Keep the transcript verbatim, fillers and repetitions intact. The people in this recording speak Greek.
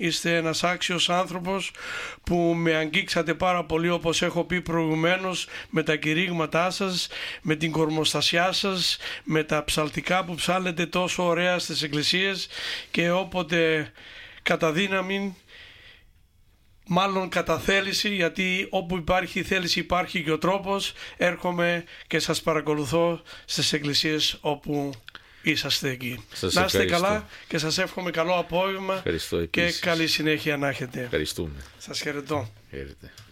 Είστε ένας άξιος άνθρωπος που με αγγίξατε πάρα πολύ, όπως έχω πει προηγουμένως, με τα κηρύγματά σας, με την κορμοστασιά σας, με τα ψαλτικά που ψάλετε τόσο ωραία στις εκκλησίες, και όποτε κατά δύναμη, μάλλον κατά θέληση, γιατί όπου υπάρχει θέληση υπάρχει και ο τρόπος, έρχομαι και σας παρακολουθώ στις εκκλησίες όπου είσαστε εκεί. Σας να είστε καλά και σας εύχομαι καλό απόγευμα και καλή συνέχεια να έχετε. Ευχαριστούμε. Σας χαιρετώ. Χαίρετε.